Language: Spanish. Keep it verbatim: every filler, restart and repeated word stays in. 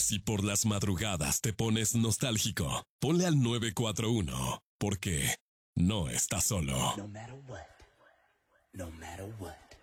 Si por las madrugadas te pones nostálgico, ponle al nueve cuatro uno, porque no estás solo. No matter what, no matter what.